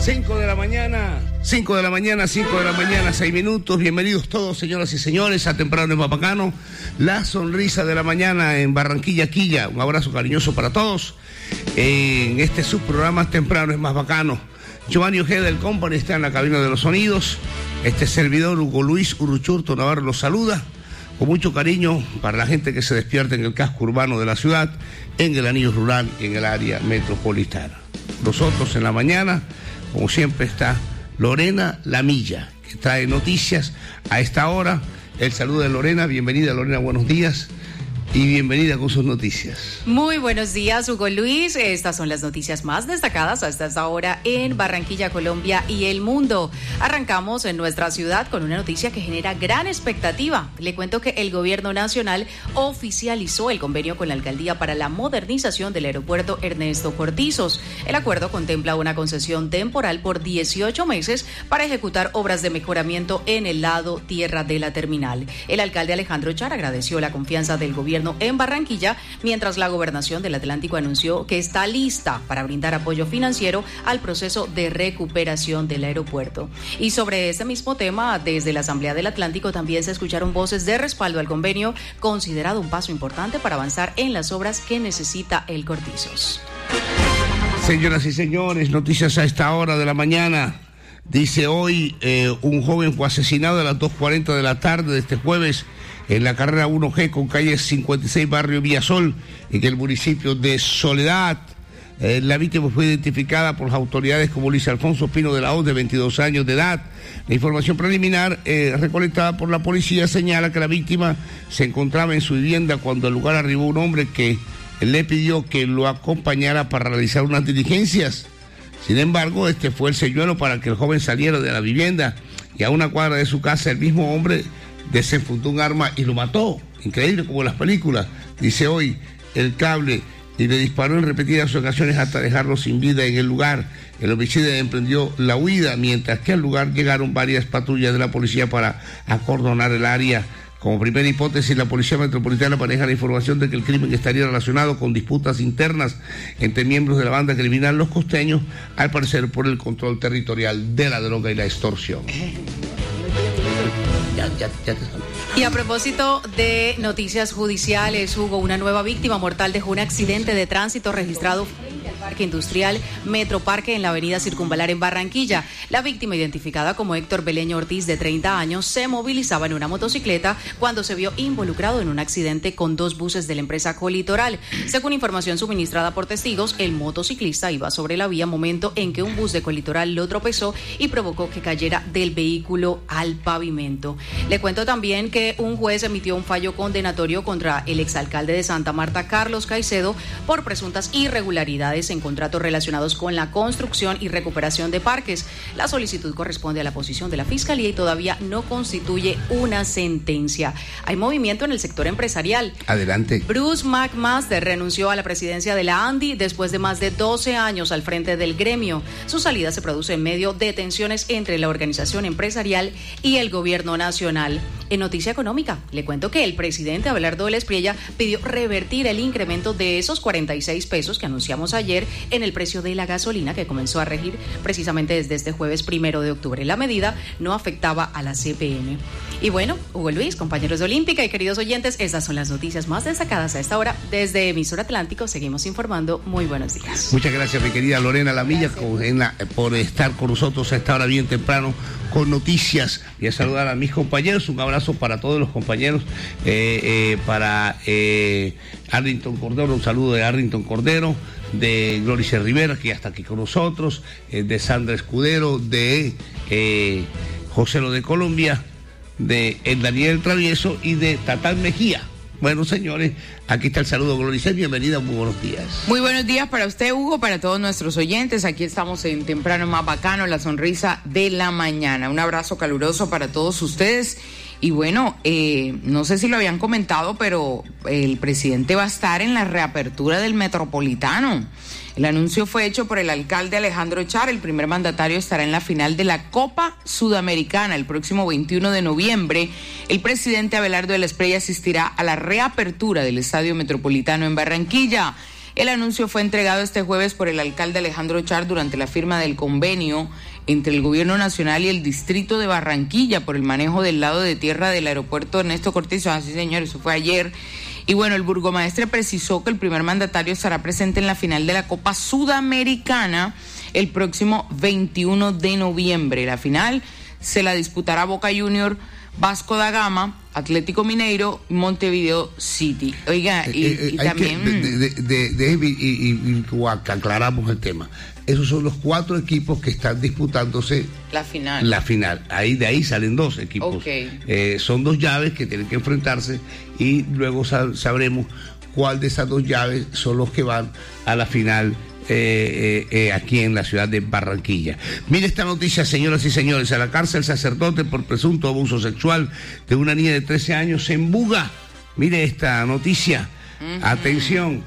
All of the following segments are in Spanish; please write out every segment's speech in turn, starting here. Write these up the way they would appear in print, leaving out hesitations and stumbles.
5 de la mañana, 6 minutos. Bienvenidos todos, señoras y señores, a Temprano es Más Bacano, la sonrisa de la mañana en Barranquilla, Quilla. Un abrazo cariñoso para todos. En este subprograma Temprano es Más Bacano. Giovanni Ojeda del Company está en la cabina de los sonidos. Este servidor, Hugo Luis Uruchurto Navarro, los saluda con mucho cariño para la gente que se despierta en el casco urbano de la ciudad, en el anillo rural y en el área metropolitana. Nosotros en la mañana, como siempre, está Lorena Lamilla, que trae noticias a esta hora. El saludo de Lorena. Bienvenida, Lorena, buenos días. Y bienvenida con sus noticias. Muy buenos días, Hugo Luis. Estas son las noticias más destacadas hasta esta hora en Barranquilla, Colombia y el mundo. Arrancamos en nuestra ciudad con una noticia que genera gran expectativa. Le cuento que el gobierno nacional oficializó el convenio con la alcaldía para la modernización del aeropuerto Ernesto Cortizos. El acuerdo contempla una concesión temporal por 18 meses para ejecutar obras de mejoramiento en el lado tierra de la terminal. El alcalde Alejandro Char agradeció la confianza del gobierno en Barranquilla, mientras la Gobernación del Atlántico anunció que está lista para brindar apoyo financiero al proceso de recuperación del aeropuerto. Y sobre este mismo tema, desde la Asamblea del Atlántico también se escucharon voces de respaldo al convenio, considerado un paso importante para avanzar en las obras que necesita el Cortizos. Señoras y señores, noticias a esta hora de la mañana. Dice hoy, un joven fue asesinado a las 2:40 de la tarde de este jueves en la carrera 1G con calle 56, barrio Villasol, en el municipio de Soledad. La víctima fue identificada por las autoridades como Luis Alfonso Pino de la Hoz, de 22 años de edad. La información preliminar recolectada por la policía señala que la víctima se encontraba en su vivienda cuando al lugar arribó un hombre que le pidió que lo acompañara para realizar unas diligencias. Sin embargo, este fue el señuelo para que el joven saliera de la vivienda, y a una cuadra de su casa el mismo hombre desenfundó un arma y lo mató. Increíble, como en las películas. Dice hoy el cable, y le disparó en repetidas ocasiones hasta dejarlo sin vida en el lugar. El homicida emprendió la huida, mientras que al lugar llegaron varias patrullas de la policía para acordonar el área. Como primera hipótesis, la Policía Metropolitana maneja la información de que el crimen estaría relacionado con disputas internas entre miembros de la banda criminal Los Costeños, al parecer por el control territorial de la droga y la extorsión. Y a propósito de noticias judiciales, Hugo, una nueva víctima mortal dejó un accidente de tránsito registrado frente al Parque Industrial Metroparque en la avenida Circunvalar en Barranquilla. La víctima, identificada como Héctor Beleño Ortiz, de 30 años, se movilizaba en una motocicleta cuando se vio involucrado en un accidente con dos buses de la empresa Colitoral. Según información suministrada por testigos, el motociclista iba sobre la vía, momento en que un bus de Colitoral lo tropezó y provocó que cayera del vehículo al pavimento. Le cuento también que un juez emitió un fallo condenatorio contra el exalcalde de Santa Marta, Carlos Caicedo, por presuntas irregularidades en contratos relacionados con la construcción y recuperación de parques. La solicitud corresponde a la posición de la Fiscalía y todavía no constituye una sentencia. Hay movimiento en el sector empresarial. Adelante. Bruce McMaster renunció a la presidencia de la ANDI después de más de 12 años al frente del gremio. Su salida se produce en medio de tensiones entre la organización empresarial y el gobierno nacional. En noticia económica, le cuento que el presidente Abelardo Vélez Priella pidió revertir el incremento de esos 46 pesos que anunciamos ayer en el precio de la gasolina, que comenzó a regir precisamente desde este jueves 1 de octubre. La medida no afectaba a la CPM. Y bueno, Hugo Luis, compañeros de Olímpica y queridos oyentes, estas son las noticias más destacadas a esta hora. Desde Emisora Atlántico seguimos informando. Muy buenos días. Muchas gracias, mi querida Lorena Lamilla, por estar con nosotros a esta hora bien temprano con noticias. Y a saludar a mis compañeros. Un abrazo para todos los compañeros. Para Arlington Cordero, un saludo de Arlington Cordero, de Glorice Rivera, que ya está aquí con nosotros, de Sandra Escudero, de José Lo de Colombia, de el Daniel Travieso y de Tatán Mejía. Bueno, señores, aquí está el saludo, Glorice, bienvenida, muy buenos días. Muy buenos días para usted, Hugo, para todos nuestros oyentes. Aquí estamos en Temprano Más Bacano, la sonrisa de la mañana. Un abrazo caluroso para todos ustedes. Y bueno, no sé si lo habían comentado, pero el presidente va a estar en la reapertura del Metropolitano. El anuncio fue hecho por el alcalde Alejandro Char. El primer mandatario estará en la final de la Copa Sudamericana el próximo 21 de noviembre. El presidente Abelardo Vélez Priella asistirá a la reapertura del Estadio Metropolitano en Barranquilla. El anuncio fue entregado este jueves por el alcalde Alejandro Char durante la firma del convenio entre el Gobierno Nacional y el Distrito de Barranquilla por el manejo del lado de tierra del aeropuerto Ernesto Cortizo. Así, señor, eso fue ayer. Y bueno, el burgomaestre precisó que el primer mandatario estará presente en la final de la Copa Sudamericana el próximo 21 de noviembre. La final se la disputará Boca Junior, Vasco da Gama, Atlético Mineiro, Montevideo City. Oiga, y también... aclaramos el tema. Esos son los 4 equipos que están disputándose la final. De ahí salen 2 equipos. Okay. Son 2 llaves que tienen que enfrentarse y luego sabremos cuál de esas 2 llaves son los que van a la final aquí en la ciudad de Barranquilla. Mire esta noticia, señoras y señores. A la cárcel sacerdote por presunto abuso sexual de una niña de 13 años en Buga. Mire esta noticia. Atención.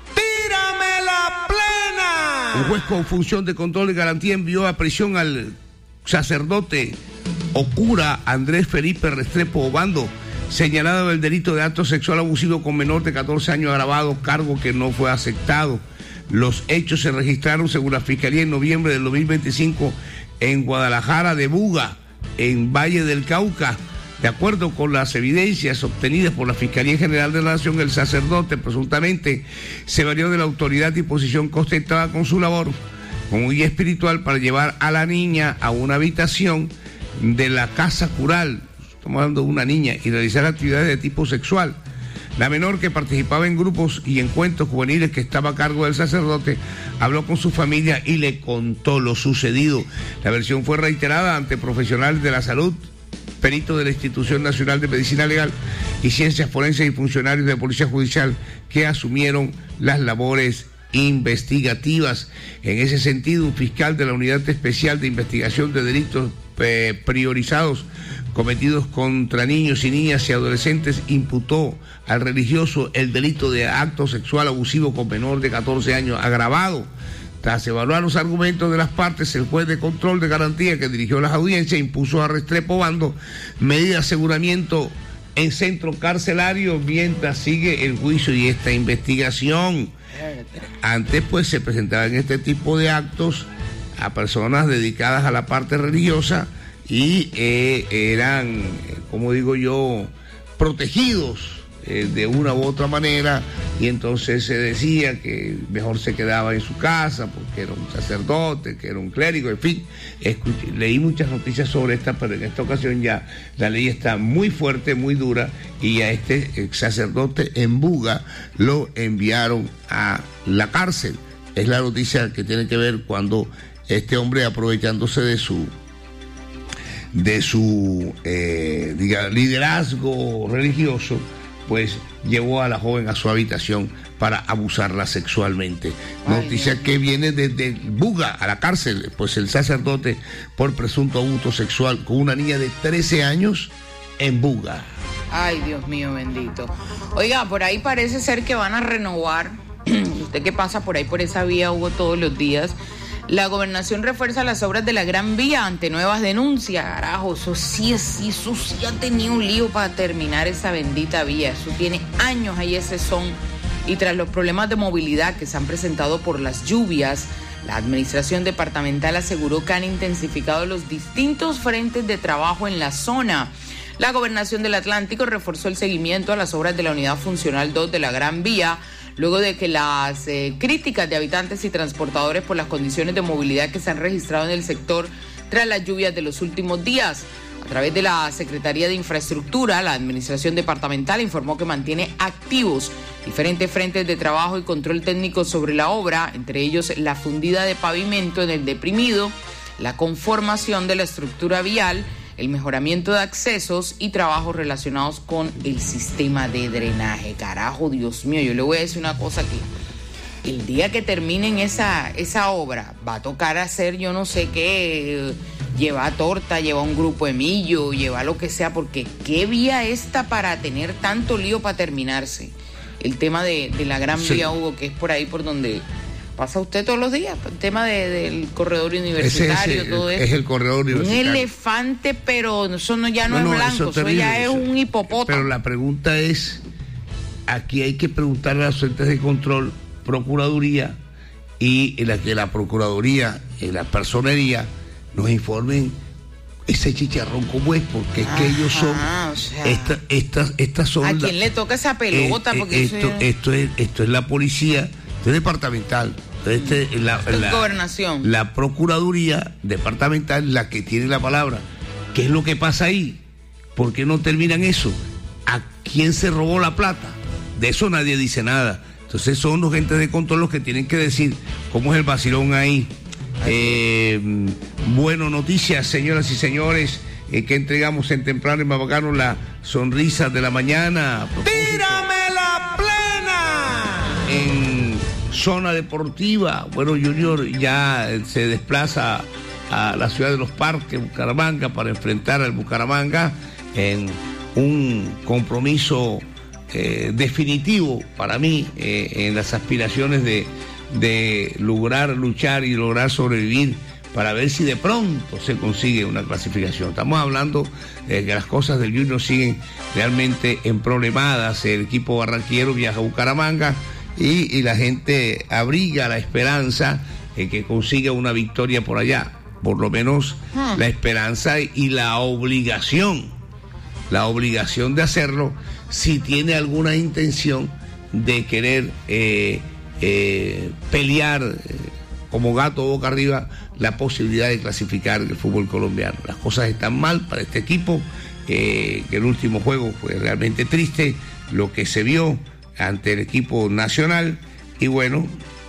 Un juez con función de control y garantía envió a prisión al sacerdote o cura Andrés Felipe Restrepo Obando, señalado del delito de acto sexual abusivo con menor de 14 años agravado, cargo que no fue aceptado. Los hechos se registraron, según la Fiscalía, en noviembre del 2025 en Guadalajara de Buga, en Valle del Cauca. De acuerdo con las evidencias obtenidas por la Fiscalía General de la Nación, el sacerdote presuntamente se valió de la autoridad y posición que ostentaba con su labor como guía espiritual para llevar a la niña a una habitación de la casa cural, estamos hablando de una niña, y realizar actividades de tipo sexual. La menor, que participaba en grupos y encuentros juveniles que estaba a cargo del sacerdote, habló con su familia y le contó lo sucedido. La versión fue reiterada ante profesionales de la salud, peritos de la Institución Nacional de Medicina Legal y Ciencias Forenses y funcionarios de Policía Judicial que asumieron las labores investigativas. En ese sentido, un fiscal de la Unidad Especial de Investigación de Delitos Priorizados cometidos contra niños y niñas y adolescentes imputó al religioso el delito de acto sexual abusivo con menor de 14 años agravado. Tras evaluar los argumentos de las partes, el juez de control de garantía que dirigió las audiencias impuso a Restrepo Obando medida de aseguramiento en centro carcelario mientras sigue el juicio y esta investigación. Antes, pues, se presentaban este tipo de actos a personas dedicadas a la parte religiosa y eran, como digo yo, protegidos de una u otra manera, y entonces se decía que mejor se quedaba en su casa porque era un sacerdote, que era un clérigo, en fin. Leí muchas noticias sobre esta, pero en esta ocasión ya la ley está muy fuerte, muy dura, y a este sacerdote en Buga lo enviaron a la cárcel. Es la noticia que tiene que ver cuando este hombre, aprovechándose de su liderazgo religioso, pues llevó a la joven a su habitación para abusarla sexualmente. Noticia que viene desde Buga a la cárcel, pues el sacerdote por presunto abuso sexual con una niña de 13 años en Buga. Ay, Dios mío bendito. Oiga, por ahí parece ser que van a renovar, usted que pasa por ahí por esa vía, Hugo, todos los días, la gobernación refuerza las obras de la Gran Vía ante nuevas denuncias. Carajo, eso sí ha tenido un lío para terminar esa bendita vía. Eso tiene años ahí ese son. Y tras los problemas de movilidad que se han presentado por las lluvias, la administración departamental aseguró que han intensificado los distintos frentes de trabajo en la zona. La Gobernación del Atlántico reforzó el seguimiento a las obras de la Unidad Funcional 2 de la Gran Vía, luego de que las críticas de habitantes y transportadores por las condiciones de movilidad que se han registrado en el sector tras las lluvias de los últimos días. A través de la Secretaría de Infraestructura, la Administración Departamental informó que mantiene activos diferentes frentes de trabajo y control técnico sobre la obra, entre ellos la fundida de pavimento en el deprimido, la conformación de la estructura vial, el mejoramiento de accesos y trabajos relacionados con el sistema de drenaje. Carajo, Dios mío, yo le voy a decir una cosa que el día que terminen esa obra va a tocar hacer yo no sé qué, lleva torta, lleva un grupo de millo, lleva lo que sea, porque qué vía esta para tener tanto lío para terminarse. El tema de la Gran Vía, Hugo, que es por ahí por donde pasa usted todos los días, el tema del corredor universitario, todo eso. Es el corredor universitario. Un elefante, pero eso ya no es blanco, eso ya es un hipopótamo. Pero la pregunta es, aquí hay que preguntarle a los entes de control Procuraduría y en la que la Procuraduría, la Personería, nos informen ese chicharrón como es, porque es que ellos son, o sea, estas son... ¿a quién le toca esa pelota? Porque esto es la policía, esto es departamental. Gobernación. La Procuraduría departamental, la que tiene la palabra. ¿Qué es lo que pasa ahí? ¿Por qué no terminan eso? ¿A quién se robó la plata? De eso nadie dice nada. Entonces son los agentes de control los que tienen que decir cómo es el vacilón ahí. Bueno, noticias, señoras y señores, que entregamos en temprano y más bacano, la sonrisa de la mañana. ¡Tírame la plena! En zona deportiva, bueno, Junior ya se desplaza a la ciudad de Los Parques, Bucaramanga, para enfrentar al Bucaramanga en un compromiso definitivo para mí en las aspiraciones de lograr luchar y lograr sobrevivir para ver si de pronto se consigue una clasificación. Estamos hablando de que las cosas del Junior siguen realmente emproblemadas. El equipo barranquillero viaja a Bucaramanga y la gente abriga la esperanza de que consiga una victoria por allá. Por lo menos la esperanza y la obligación de hacerlo si tiene alguna intención de querer pelear como gato boca arriba la posibilidad de clasificar el fútbol colombiano. Las cosas están mal para este equipo, que el último juego fue realmente triste, lo que se vio ante el equipo nacional, y bueno,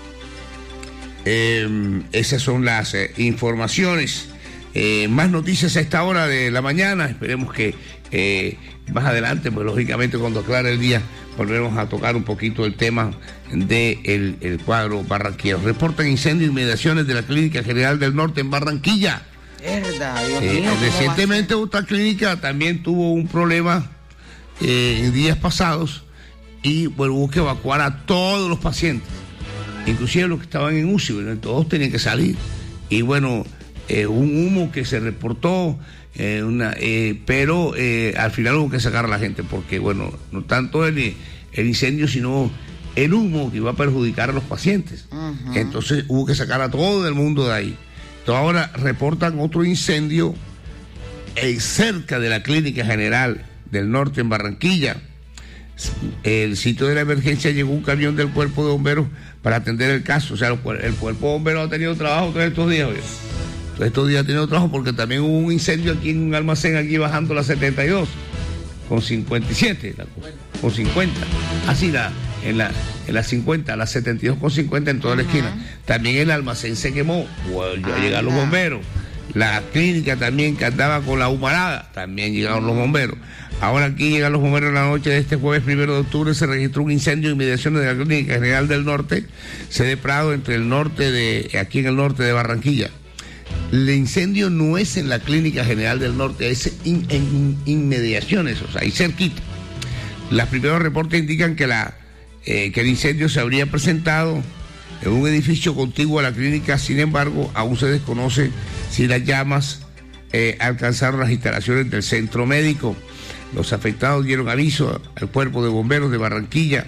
esas son las informaciones. Más noticias a esta hora de la mañana. Esperemos que más adelante, pues lógicamente cuando aclare el día, volveremos a tocar un poquito el tema del el cuadro barranquillero. Reportan incendios y inmediaciones de la Clínica General del Norte en Barranquilla. Verdad, Dios mío, recientemente otra clínica también tuvo un problema en días pasados, y bueno, hubo que evacuar a todos los pacientes, inclusive los que estaban en UCI, bueno, todos tenían que salir. Y bueno, un humo que se reportó, pero al final hubo que sacar a la gente, porque bueno, no tanto el incendio, sino el humo que iba a perjudicar a los pacientes. Uh-huh. Entonces hubo que sacar a todo el mundo de ahí. Entonces ahora reportan otro incendio cerca de la Clínica General del Norte en Barranquilla. El sitio de la emergencia llegó un camión del Cuerpo de Bomberos para atender el caso. O sea, el Cuerpo de Bomberos ha tenido trabajo todos estos días, ¿oye? Todos estos días ha tenido trabajo, porque también hubo un incendio aquí en un almacén, aquí bajando la 72 con 57, con 50, así en la 50, la 72 con 50 en toda la esquina. También el almacén se quemó, ya llegaron los bomberos. La clínica también, que andaba con la humarada, también llegaron los bomberos. Ahora aquí llegan los bomberos en la noche de este jueves 1 de octubre. Se registró un incendio en inmediaciones de la Clínica General del Norte, sede Prado, aquí en el norte de Barranquilla. El incendio no es en la Clínica General del Norte, es en inmediaciones, o sea, ahí cerquita. Los primeros reportes indican que el incendio se habría presentado en un edificio contiguo a la clínica. Sin embargo, aún se desconoce si las llamas alcanzaron las instalaciones del centro médico. Los afectados dieron aviso al Cuerpo de Bomberos de Barranquilla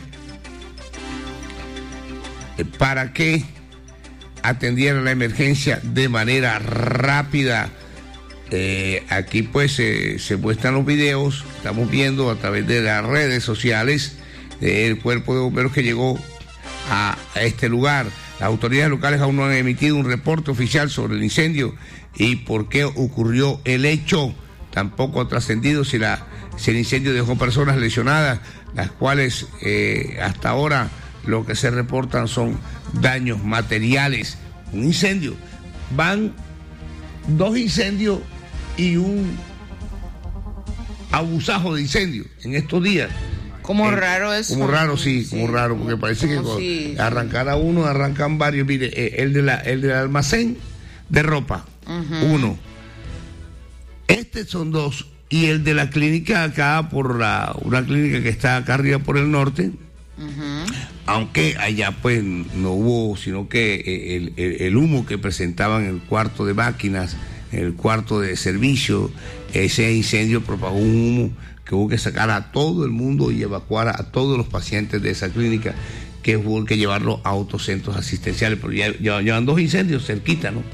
para que atendieran la emergencia de manera rápida. Aquí pues se muestran los videos, estamos viendo a través de las redes sociales del Cuerpo de Bomberos que llegó a este lugar. Las autoridades locales aún no han emitido un reporte oficial sobre el incendio y por qué ocurrió el hecho. Tampoco ha trascendido si el incendio dejó personas lesionadas, las cuales hasta ahora lo que se reportan son daños materiales. Un incendio, van 2 incendios y un abusazo de incendio en estos días. Como raro eso. Como raro, sí, como raro, porque parece que si arrancara uno, arrancan varios. Mire, el del almacén de ropa, uno. Estos son 2. Y el de la clínica acá, una clínica que está acá arriba por el norte, aunque allá pues no hubo, sino que el humo que presentaban en el cuarto de máquinas, en el cuarto de servicio, ese incendio propagó un humo que hubo que sacar a todo el mundo y evacuar a todos los pacientes de esa clínica. que hubo que llevarlo a otros centros asistenciales, pero ya llevan 2 incendios cerquita, ¿no?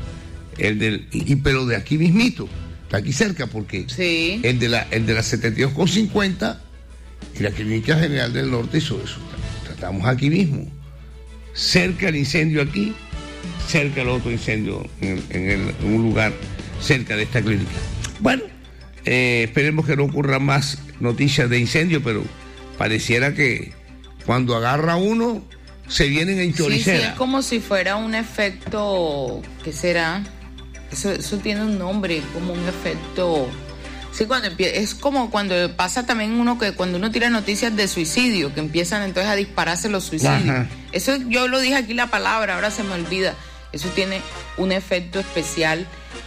Pero de aquí mismito, está aquí cerca, porque sí. el de la 72,50 y la Clínica General del Norte hizo eso. Estamos aquí mismo, cerca el incendio aquí, cerca el otro incendio en un lugar cerca de esta clínica. Bueno, esperemos que no ocurran más noticias de incendio, pero pareciera que cuando agarra uno se vienen en choricera. Sí, es como si fuera un efecto, ¿qué será? Eso tiene un nombre, como un efecto. Sí, es como cuando pasa también cuando uno tira noticias de suicidio, que empiezan entonces a dispararse los suicidios. Ajá. Eso yo lo dije aquí la palabra, ahora se me olvida. Eso tiene un efecto especial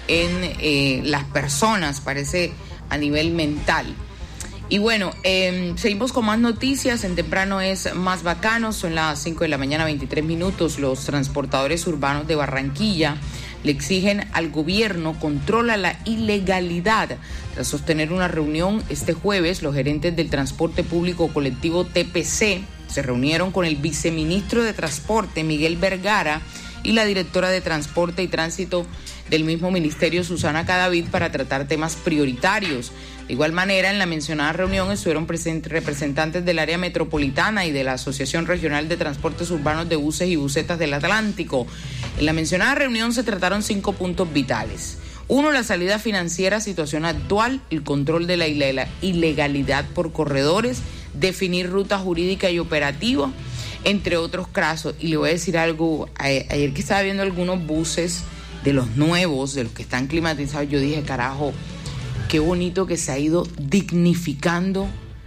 en las personas, parece a nivel mental. Y bueno, seguimos con más noticias. En temprano es más bacano, son las 5 de la mañana, 23 minutos. Los transportadores urbanos de Barranquilla le exigen al gobierno controla la ilegalidad. Tras sostener una reunión este jueves, los gerentes del transporte público colectivo TPC se reunieron con el viceministro de Transporte, Miguel Vergara, y la directora de Transporte y Tránsito del mismo ministerio, Susana Cadavid, para tratar temas prioritarios. De igual manera, en la mencionada reunión estuvieron presentes representantes del área metropolitana y de la Asociación Regional de Transportes Urbanos de Buses y Busetas del Atlántico. En la mencionada reunión se trataron 5 puntos vitales. 1, la salida financiera, situación actual, el control de la ilegalidad por corredores, definir ruta jurídica y operativa, entre otros casos. Y le voy a decir algo, ayer que estaba viendo algunos buses de los nuevos, de los que están climatizados, yo dije, carajo, qué bonito que se ha ido dignificando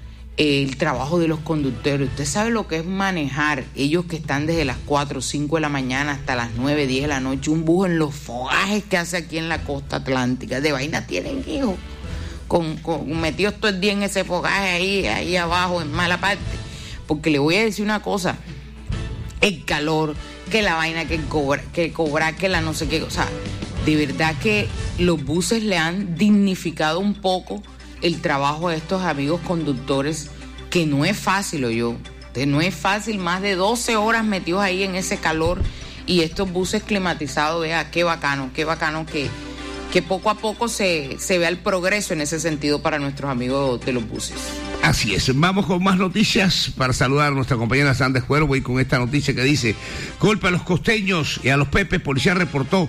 el trabajo de los conductores. Usted sabe lo que es manejar, ellos que están desde las 4 o 5 de la mañana hasta las 9, 10 de la noche, un bus en los fogajes que hace aquí en la costa atlántica. De vaina tienen hijos, con metidos todo el día en ese fogaje ahí abajo, en mala parte. Porque le voy a decir una cosa, el calor, que la vaina que cobra, que la no sé qué, o sea, de verdad que los buses le han dignificado un poco el trabajo de estos amigos conductores, que no es fácil, no es fácil, más de 12 horas metidos ahí en ese calor, y estos buses climatizados, vea, qué bacano que poco a poco se vea el progreso en ese sentido para nuestros amigos de los buses. Así es, vamos con más noticias para saludar a nuestra compañera Sandra Escuero. Voy con esta noticia que dice: golpe a los costeños y a los pepes. Policía reportó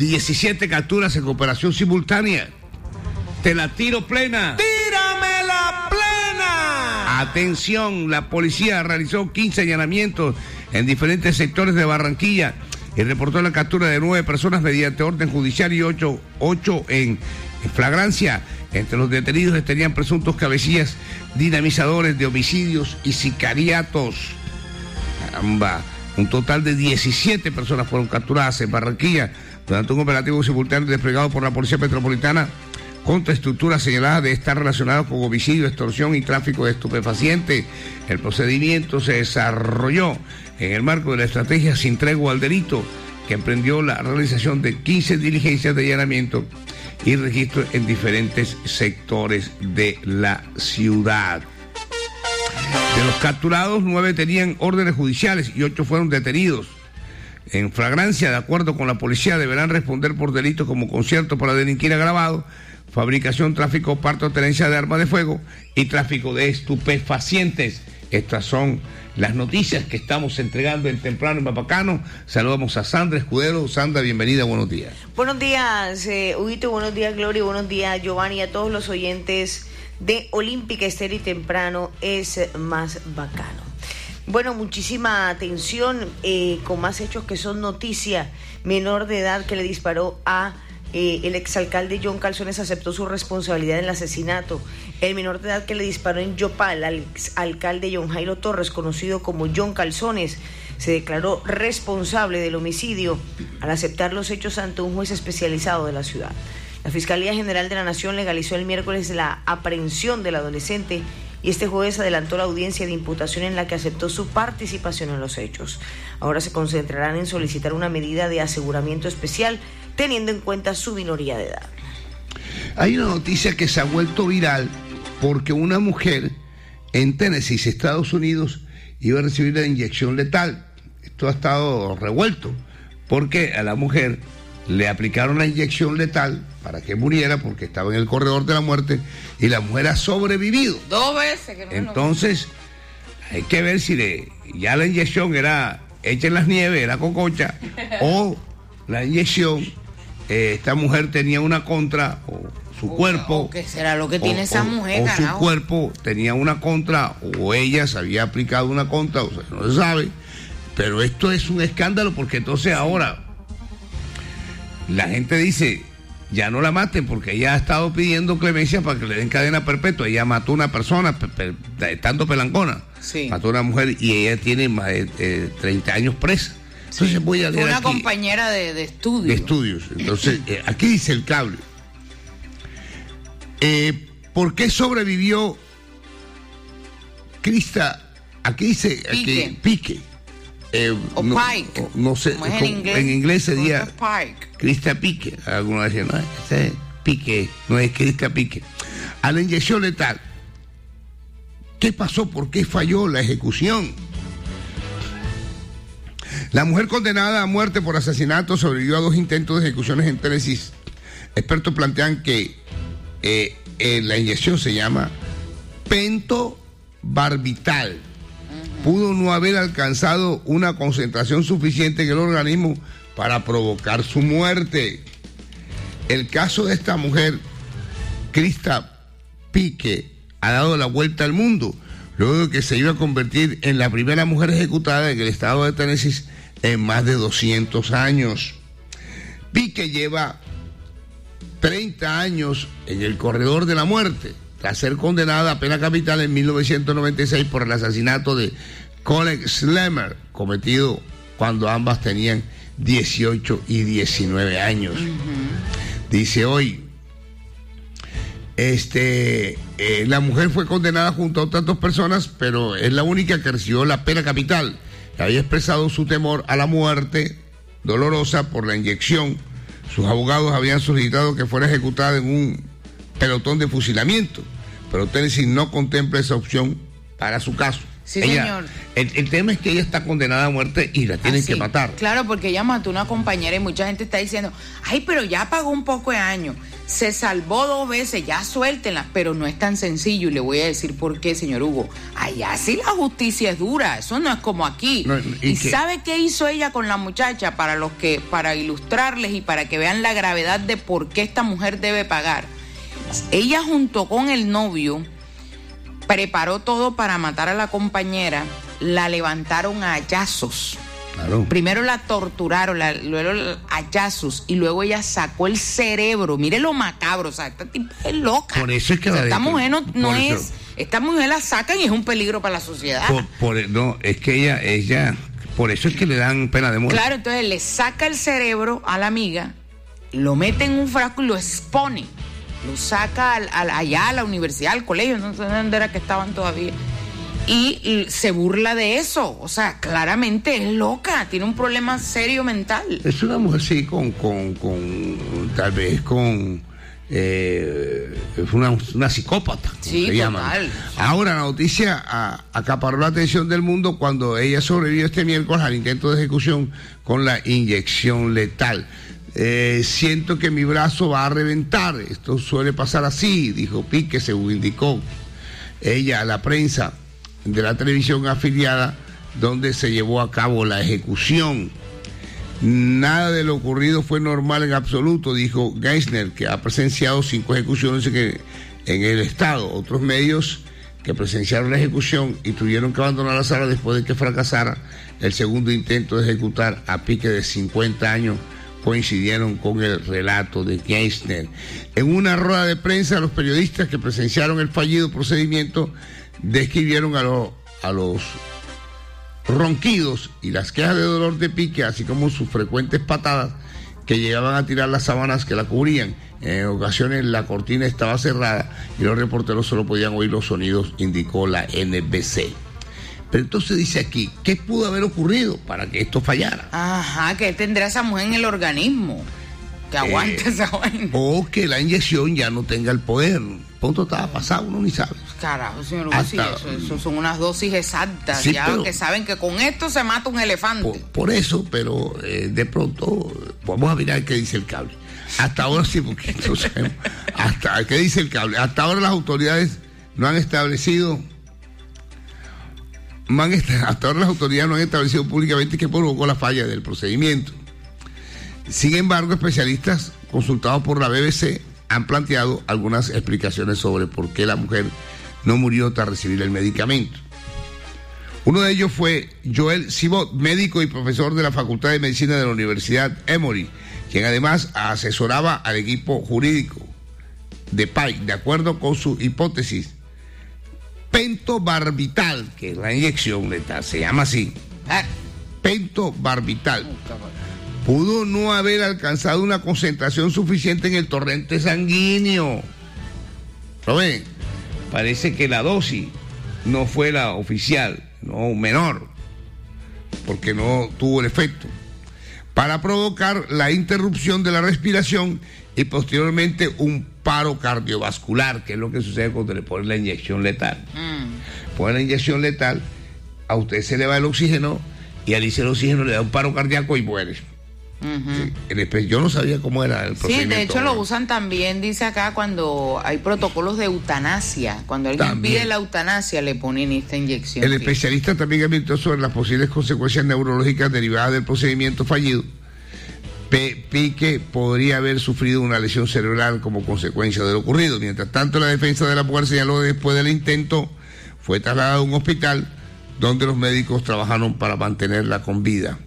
17 capturas en operación simultánea. Te la tiro plena. ¡Tírame la plena! Atención, la policía realizó 15 allanamientos en diferentes sectores de Barranquilla y reportó la captura de 9 personas mediante orden judicial y 8 en flagrancia. Entre los detenidos tenían presuntos cabecillas dinamizadores de homicidios y sicariatos. Caramba, un total de 17 personas fueron capturadas en Barranquilla durante un operativo simultáneo desplegado por la Policía Metropolitana contra estructuras señaladas de estar relacionadas con homicidio, extorsión y tráfico de estupefacientes. El procedimiento se desarrolló en el marco de la estrategia Sin Tregua al Delito, que emprendió la realización de 15 diligencias de allanamiento y registro en diferentes sectores de la ciudad. De los capturados, 9 tenían órdenes judiciales y 8 fueron detenidos. En flagrancia, de acuerdo con la policía, deberán responder por delitos como concierto para delinquir agravado, fabricación, tráfico, parto o tenencia de armas de fuego y tráfico de estupefacientes. Estas son las noticias que estamos entregando en Temprano y Mapacano. Saludamos a Sandra Escudero. Sandra, bienvenida, buenos días. Buenos días, Huguito, buenos días, Gloria, buenos días, Giovanni, y a todos los oyentes de Olímpica Estéreo y Temprano es más bacano. Bueno, muchísima atención con más hechos que son noticia. Menor de edad que le disparó a el exalcalde John Calzones aceptó su responsabilidad en el asesinato. El menor de edad que le disparó en Yopal al exalcalde John Jairo Torres, conocido como John Calzones, se declaró responsable del homicidio al aceptar los hechos ante un juez especializado de la ciudad. La Fiscalía General de la Nación legalizó el miércoles la aprehensión del adolescente y este jueves adelantó la audiencia de imputación en la que aceptó su participación en los hechos. Ahora se concentrarán en solicitar una medida de aseguramiento especial teniendo en cuenta su minoría de edad. Hay una noticia que se ha vuelto viral porque una mujer en Tennessee, Estados Unidos, iba a recibir la inyección letal. Esto ha estado revuelto, porque a la mujer le aplicaron la inyección letal para que muriera, porque estaba en el corredor de la muerte, y la mujer ha sobrevivido. 2 veces. Que no. Entonces, hay que ver si ya la inyección era hecha en las nieves, era cococha, o la inyección, esta mujer tenía una contra, o su cuerpo. ¿Qué será lo que tiene esa mujer, o su cuerpo tenía una contra, o ella se había aplicado una contra, o sea, no se sabe. Pero esto es un escándalo, porque entonces ahora la gente dice, ya no la maten, porque ella ha estado pidiendo clemencia para que le den cadena perpetua. Ella mató a una persona, estando pelancona. Sí. Mató a una mujer y ella tiene más de 30 años presa. Entonces voy a leer una aquí, compañera de estudio. de estudios. Entonces, aquí dice el cable. ¿Por qué sobrevivió Krista? Aquí dice Pique. O no, Pike. No sé, en inglés sería Pike. Krista Pique. Algunos decían, no, ese es Pique, no es Krista Pique. A la inyección letal. ¿Qué pasó? ¿Por qué falló la ejecución? La mujer condenada a muerte por asesinato sobrevivió a 2 intentos de ejecuciones en Tennessee. Expertos plantean que la inyección se llama pentobarbital. Pudo no haber alcanzado una concentración suficiente en el organismo para provocar su muerte. El caso de esta mujer, Krista Pique, ha dado la vuelta al mundo, luego de que se iba a convertir en la primera mujer ejecutada en el estado de Tennessee en más de 200 años. Pique lleva 30 años en el corredor de la muerte, tras ser condenada a pena capital en 1996 por el asesinato de Colette Slammer, cometido cuando ambas tenían 18 y 19 años. Dice hoy, la mujer fue condenada junto a otras 2 personas, pero es la única que recibió la pena capital. Había expresado su temor a la muerte dolorosa por la inyección. Sus abogados habían solicitado que fuera ejecutada en un pelotón de fusilamiento, pero Tennessee no contempla esa opción para su caso. Sí, ella, señor. El tema es que ella está condenada a muerte y la tienen que matar. Claro, porque ella mató a una compañera y mucha gente está diciendo, ay, pero ya pagó un poco de años, se salvó 2 veces, ya suéltenla, pero no es tan sencillo, y le voy a decir por qué, señor Hugo. Allá sí la justicia es dura, eso no es como aquí. No, ¿y sabe qué hizo ella con la muchacha? Para ilustrarles y para que vean la gravedad de por qué esta mujer debe pagar. Ella junto con el novio preparó todo para matar a la compañera, la levantaron a hachazos. Claro. Primero la torturaron, luego hachazos, y luego ella sacó el cerebro. Mire lo macabro, o sea, esta tipa es loca. Por eso es que esta mujer no es, esta mujer la sacan y es un peligro para la sociedad. No, es que ella, por eso es que le dan pena de muerte. Claro, entonces le saca el cerebro a la amiga, lo mete en un frasco y lo expone. Lo saca allá a la universidad, al colegio, no sé dónde era que estaban todavía. Y se burla de eso. O sea, claramente es loca, tiene un problema serio mental. Es una mujer, sí, tal vez con una psicópata. Sí, se llama. Ahora, la noticia acaparó la atención del mundo cuando ella sobrevivió este miércoles al intento de ejecución con la inyección letal. Siento que mi brazo va a reventar. Esto suele pasar así, dijo Pique, según indicó ella a la prensa de la televisión afiliada donde se llevó a cabo la ejecución. Nada de lo ocurrido fue normal en absoluto, dijo Geisner, que ha presenciado 5 ejecuciones en el estado. Otros medios que presenciaron la ejecución y tuvieron que abandonar la sala después de que fracasara el segundo intento de ejecutar a Pique, de 50 años, coincidieron con el relato de Geisner. En una rueda de prensa, los periodistas que presenciaron el fallido procedimiento describieron a los ronquidos y las quejas de dolor de Pique, así como sus frecuentes patadas que llegaban a tirar las sábanas que la cubrían. En ocasiones la cortina estaba cerrada y los reporteros solo podían oír los sonidos, indicó la NBC. Pero entonces dice aquí, ¿qué pudo haber ocurrido para que esto fallara? Ajá, ¿qué tendrá esa mujer en el organismo? Que aguante esa vaina. O que la inyección ya no tenga el poder. Punto estaba pasado, uno ni sabe. Carajo, señor Hugo, sí, eso son unas dosis exactas, sí, ya pero, que saben que con esto se mata un elefante. Por eso, pero de pronto, vamos a mirar qué dice el cable. Hasta ahora sí, porque no sabemos. ¿Qué dice el cable? Hasta ahora las autoridades no han establecido... Hasta ahora las autoridades no han establecido públicamente qué provocó la falla del procedimiento. Sin embargo, especialistas consultados por la BBC han planteado algunas explicaciones sobre por qué la mujer no murió tras recibir el medicamento. Uno de ellos fue Joel Sibot, médico y profesor de la Facultad de Medicina de la Universidad Emory, quien además asesoraba al equipo jurídico de PAI, de acuerdo con su hipótesis. Pentobarbital, que es la inyección letal, se llama así. Pentobarbital. Pudo no haber alcanzado una concentración suficiente en el torrente sanguíneo. ¿Lo ven? Parece que la dosis no fue la oficial, no menor, porque no tuvo el efecto, para provocar la interrupción de la respiración y posteriormente un paro cardiovascular, que es lo que sucede cuando le ponen la inyección letal. Ponen la inyección letal, a usted se le va el oxígeno y al irse el oxígeno le da un paro cardíaco y muere. Sí, yo no sabía cómo era el procedimiento. Sí, de hecho lo usan también, dice acá, cuando hay protocolos de eutanasia. Cuando alguien pide la eutanasia, le ponen esta inyección. El especialista también advirtió sobre las posibles consecuencias neurológicas derivadas del procedimiento fallido. Pique podría haber sufrido una lesión cerebral como consecuencia de lo ocurrido. Mientras tanto, la defensa de la mujer señaló que después del intento fue trasladada a un hospital donde los médicos trabajaron para mantenerla con vida.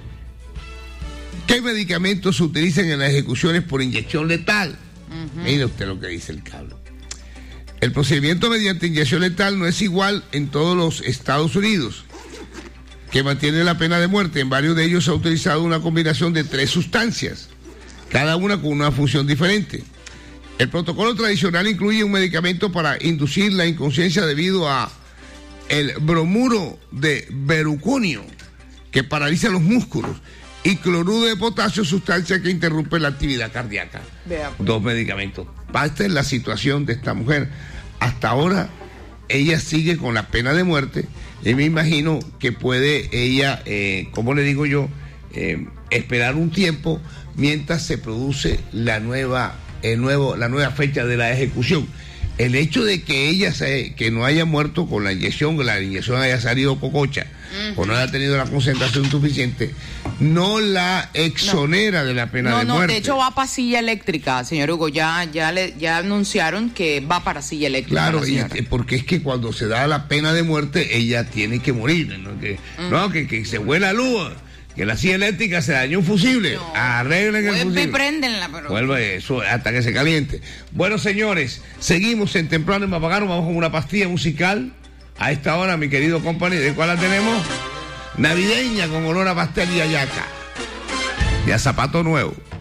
¿Qué medicamentos se utilizan en las ejecuciones por inyección letal? Mire usted lo que dice el cable. El procedimiento mediante inyección letal no es igual en todos los Estados Unidos, que mantiene la pena de muerte. En varios de ellos se ha utilizado una combinación de 3 sustancias, cada una con una función diferente. El protocolo tradicional incluye un medicamento para inducir la inconsciencia debido a el bromuro de beruconio, que paraliza los músculos, y cloruro de potasio, sustancia que interrumpe la actividad cardíaca. Pues. 2 medicamentos. Esta es la situación de esta mujer. Hasta ahora ella sigue con la pena de muerte y me imagino que puede ella, como le digo yo, esperar un tiempo mientras se produce la nueva fecha de la ejecución. El hecho de que ella que no haya muerto con la inyección haya salido cococha, o no haya tenido la concentración suficiente, no la exonera de la pena de muerte. De hecho va para silla eléctrica, señor Hugo, ya anunciaron que va para silla eléctrica. Claro, porque es que cuando se da la pena de muerte, ella tiene que morir, ¿no? Que se vuela la luz, que la silla eléctrica se dañó un fusible, arreglen el fusible. Préndenla, pero... Vuelve eso hasta que se caliente. Bueno, señores, seguimos en Temprano en Mapagano, vamos con una pastilla musical. A esta hora, mi querido company, ¿de cuál la tenemos? Navideña, con olor a pastel y hallaca. Y a zapato nuevo.